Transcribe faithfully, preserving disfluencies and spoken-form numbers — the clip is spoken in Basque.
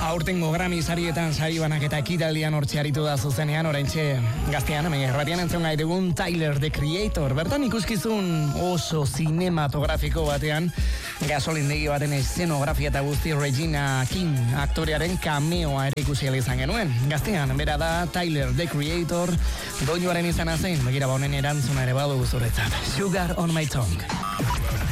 Aurtengo Grammy sarietan saribanak eta ekitaldian hortxe aritu da zuzenean, oraintxe gaztean, hemen erratian entzun gai dugun Tyler, the Creator. Bertan ikuskizun oso zinematografiko batean, gasolindegi baten eszenografia eta guzti Regina King aktorearen kameoa ere ikusi izan genuen. Gaztean, bera da Tyler, the Creator, doinuaren izana zein, begira ba honen erantzuna ere badu zuretzat. Sugar on my tongue.